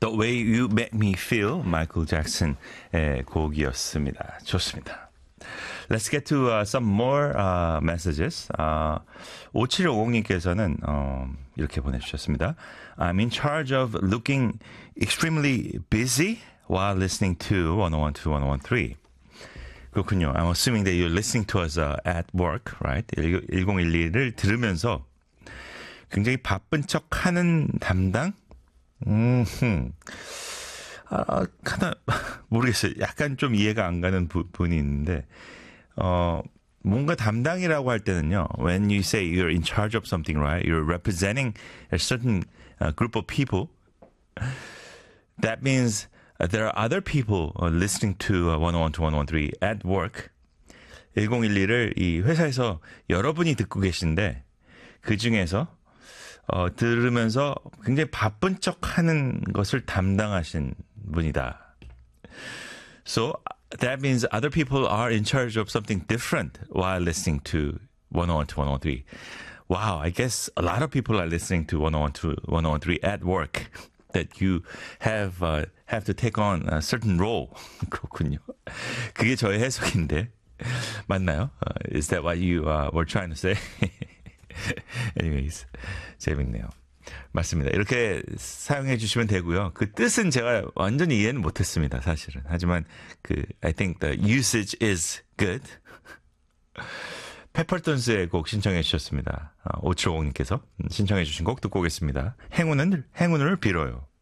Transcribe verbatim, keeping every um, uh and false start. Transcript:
The Way You Make Me Feel, 마이클 잭슨의 곡이었습니다. 좋습니다. Let's get to uh, some more uh, messages. Uh, 오칠오공님께서는 어, 이렇게 보내주셨습니다. I'm in charge of looking extremely busy while listening to one oh one to one oh one three. 그렇군요. I'm assuming that you're listening to us uh, at work, right? 천십일을 들으면서 굉장히 바쁜 척 하는 담당? 음, 아, 하나, 모르겠어요. 약간 좀 이해가 안 가는 부분이 있는데, 어, 뭔가 담당이라고 할 때는요, when you say you're in charge of something, right? You're representing a certain uh, group of people. That means uh, there are other people uh, listening to uh, one oh one to one oh one three at work. 천십일을 이 회사에서 여러분이 듣고 계신데, 그 중에서 어, 들으면서 굉장히 바쁜 척 하는 것을 담당하신 분이다. So that means other people are in charge of something different while listening to one oh one to one oh one three. Wow, I guess a lot of people are listening to one oh one to one oh one three at work. That you have uh, have to take on a certain role. 그렇군요. 그게 저의 해석인데 맞나요? Uh, is that what you uh, were trying to say? Anyways, 재밌네요. 맞습니다. 이렇게 사용해 주시면 되고요. 그 뜻은 제가 완전히 이해는 못했습니다. 사실은. 하지만 그 I think the usage is good. 페퍼톤스의 곡 신청해 주셨습니다. 오칠오공님께서 신청해 주신 곡 듣고 오겠습니다. 행운은 행운을 빌어요.